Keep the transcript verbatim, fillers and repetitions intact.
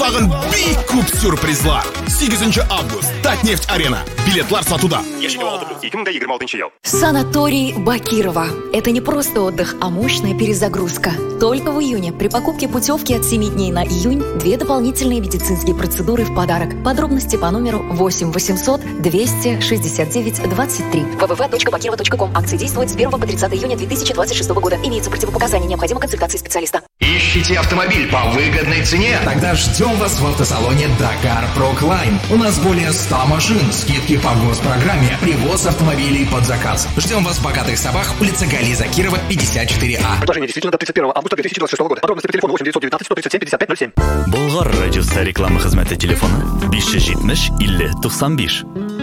Тагын бик күп сюрпризлар. сигезенче август. Татнефть арена. Билетлар сатуда. эки миң егерме алтынчы ел. Санаторий Бакирова. Это не просто отдых, а мощная перезагрузка. Только в июне при покупке путевки от семи дней на июнь две дополнительные медицинские процедуры в подарок. Подробности по номеру восемь восемьсот двести шестьдесят девять двадцать три. вэ вэ вэ точка бакирова точка ком. Акции действуют с первого по тридцатое июня две тысячи двадцать шестого года. Имеются противопоказания. Необходима консультация специалиста. Ищите автомобиль по выгодной цене? Тогда ждем вас в автосалоне Dakar Procline. У нас более ста машин, скидки по госпрограмме, привоз автомобилей под заказ. Ждем вас в Богатых Сабах, улица Гали Закирова, пятьдесят четыре А. Предложение действительно до тридцать первого августа две тысячи двадцать шестого года. Подробности по телефону восемь девятьсот девятнадцать сто тридцать семь пятьдесят пять ноль семь. Болгар радиосы реклама хезмәте телефоны биш йөз җитмеш илле туксан биш.